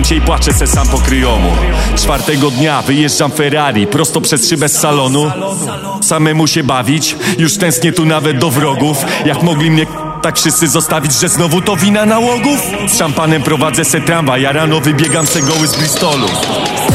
zdjęcie i płaczę se sam po kryjomu. Czwartego dnia wyjeżdżam Ferrari prosto przez szybę z salonu. Samemu się bawić, już tęsknię tu nawet do wrogów. Jak mogli mnie tak wszyscy zostawić, że znowu to wina nałogów? Z szampanem prowadzę se tramwaj, ja rano wybiegam se goły z Bristolu.